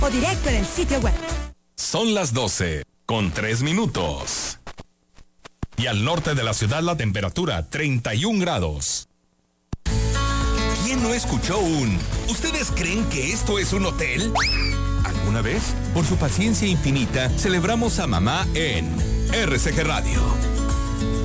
o directo en el sitio web. Son las 12:03. Y al norte de la ciudad la temperatura 31 grados. ¿Quién no escuchó ¿Ustedes creen que esto es un hotel? ¿Alguna vez? Por su paciencia infinita, celebramos a mamá en RCG Radio.